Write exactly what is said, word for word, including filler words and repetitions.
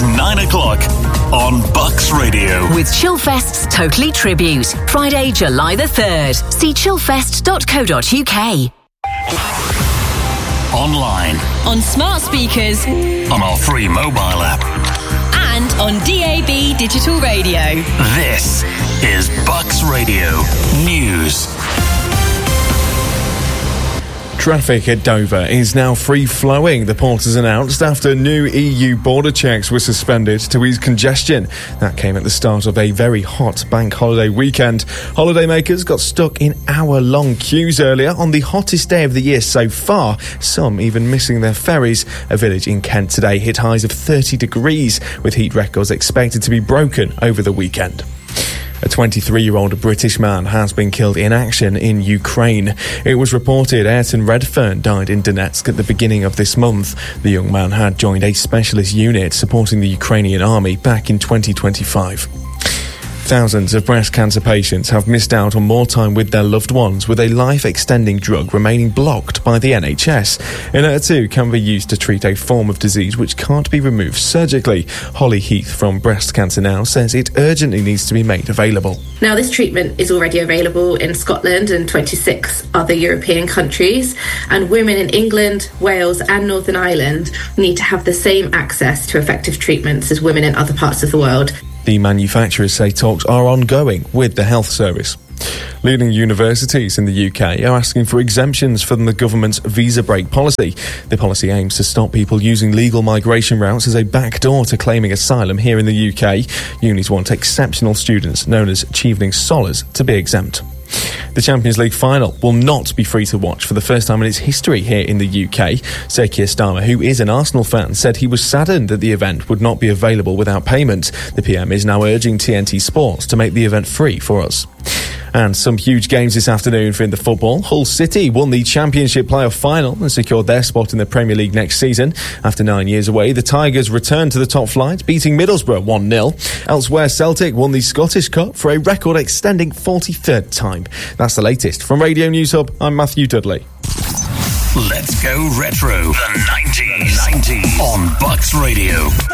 nine o'clock on Bucks Radio. With Chillfest's Totally Tribute, Friday, July the third. See chillfest dot co dot uk. Online. On smart speakers. On our free mobile app. And on D A B digital radio. This is Bucks Radio News. Traffic at Dover is now free-flowing, the port has announced, after new E U border checks were suspended to ease congestion. That came at the start of a very hot bank holiday weekend. Holidaymakers got stuck in hour-long queues earlier on the hottest day of the year so far, some even missing their ferries. A village in Kent today hit highs of thirty degrees, with heat records expected to be broken over the weekend. A twenty-three-year-old British man has been killed in action in Ukraine. It was reported Ayrton Redfern died in Donetsk at the beginning of this month. The young man had joined a specialist unit supporting the Ukrainian army back in twenty twenty-five. Thousands of breast cancer patients have missed out on more time with their loved ones, with a life-extending drug remaining blocked by the N H S. Enhertu can be used to treat a form of disease which can't be removed surgically. Holly Heath from Breast Cancer Now says it urgently needs to be made available. Now, this treatment is already available in Scotland and twenty-six other European countries, and women in England, Wales and Northern Ireland need to have the same access to effective treatments as women in other parts of the world. The manufacturers say talks are ongoing with the health service. Leading universities in the U K are asking for exemptions from the government's visa break policy. The policy aims to stop people using legal migration routes as a backdoor to claiming asylum here in the U K. Unis want exceptional students, known as Achieving Scholars, to be exempt. The Champions League final will not be free to watch for the first time in its history here in the U K. Sir Keir Starmer, who is an Arsenal fan, said he was saddened that the event would not be available without payment. The P M is now urging T N T Sports to make the event free for us. And some huge games this afternoon for in the football. Hull City won the Championship playoff final and secured their spot in the Premier League next season. After nine years away, the Tigers returned to the top flight, beating Middlesbrough one nil. Elsewhere, Celtic won the Scottish Cup for a record-extending forty-third time. That's the latest. From Radio News Hub, I'm Matthew Dudley. Let's go retro. The nineties. The nineties on Bucks Radio.